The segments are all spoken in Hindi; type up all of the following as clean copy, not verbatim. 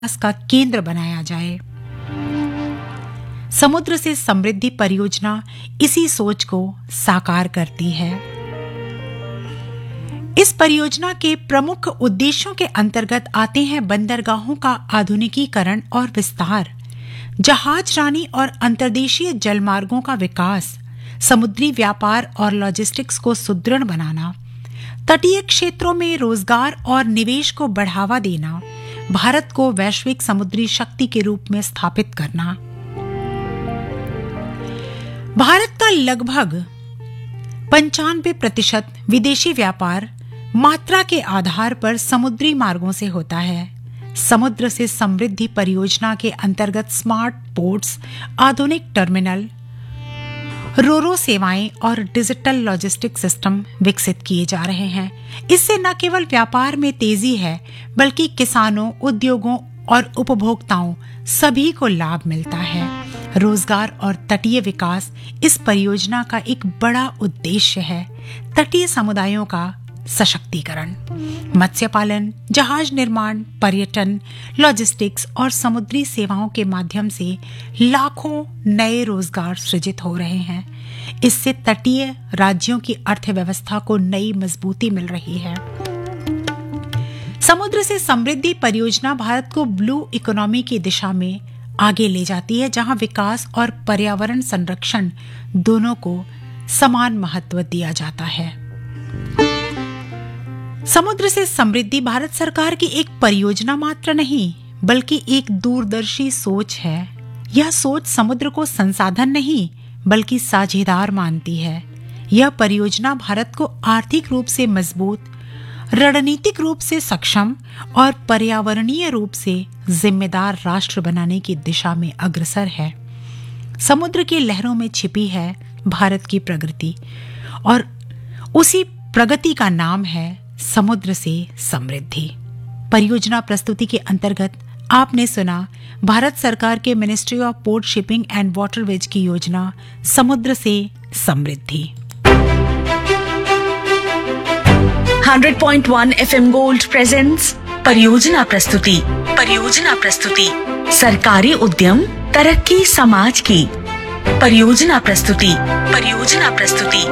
का केंद्र बनाया जाए। समुद्र से समृद्धि परियोजना इसी सोच को साकार करती है। इस परियोजना के प्रमुख उद्देश्यों के अंतर्गत आते हैं बंदरगाहों का आधुनिकीकरण और विस्तार, जहाज रानी और अंतर्देशीय जलमार्गों का विकास, समुद्री व्यापार और लॉजिस्टिक्स को सुदृढ़ बनाना, तटीय क्षेत्रों में रोजगार और निवेश को बढ़ावा देना, भारत को वैश्विक समुद्री शक्ति के रूप में स्थापित करना। भारत का लगभग 95% विदेशी व्यापार मात्रा के आधार पर समुद्री मार्गों से होता है। समुद्र से समृद्धि परियोजना के अंतर्गत स्मार्ट पोर्ट्स, आधुनिक टर्मिनल, रोरो सेवाएं और डिजिटल लॉजिस्टिक सिस्टम विकसित किए जा रहे हैं। इससे न केवल व्यापार में तेजी है, बल्कि किसानों, उद्योगों और उपभोक्ताओं सभी को लाभ मिलता है। रोजगार और तटीय विकास इस परियोजना का एक बड़ा उद्देश्य है। तटीय समुदायों का सशक्तिकरण, मत्स्य पालन, जहाज निर्माण, पर्यटन, लॉजिस्टिक्स और समुद्री सेवाओं के माध्यम से लाखों नए रोजगार सृजित हो रहे हैं। इससे तटीय राज्यों की अर्थव्यवस्था को नई मजबूती मिल रही है। समुद्र से समृद्धि परियोजना भारत को ब्लू इकोनॉमी की दिशा में आगे ले जाती है, जहां विकास और पर्यावरण संरक्षण दोनों को समान महत्व दिया जाता है। समुद्र से समृद्धि भारत सरकार की एक परियोजना मात्र नहीं, बल्कि एक दूरदर्शी सोच है। यह सोच समुद्र को संसाधन नहीं, बल्कि साझेदार मानती है। यह परियोजना भारत को आर्थिक रूप से मजबूत, रणनीतिक रूप से सक्षम और पर्यावरणीय रूप से जिम्मेदार राष्ट्र बनाने की दिशा में अग्रसर है। समुद्र की लहरों में छिपी है भारत की प्रगति, और उसी प्रगति का नाम है समुद्र से समृद्धि। परियोजना प्रस्तुति के अंतर्गत आपने सुना भारत सरकार के ministry of port shipping and waterways की योजना समुद्र से समृद्धि। 100.1 FM गोल्ड प्रेजेंट्स परियोजना प्रस्तुति। परियोजना प्रस्तुति सरकारी उद्यम तरक्की समाज की। परियोजना प्रस्तुति। परियोजना प्रस्तुति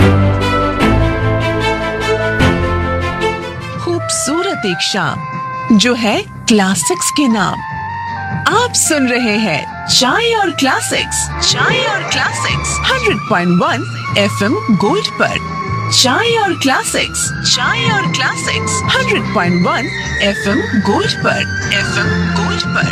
खूबसूरत एक शाम जो है क्लासिक्स के नाम। आप सुन रहे हैं चाय और क्लासिक्स। चाय और क्लासिक्स 100.1 FM गोल्ड पर। चाय और क्लासिक्स। चाय और क्लासिक्स 100.1 FM गोल्ड पर। FM गोल्ड पर।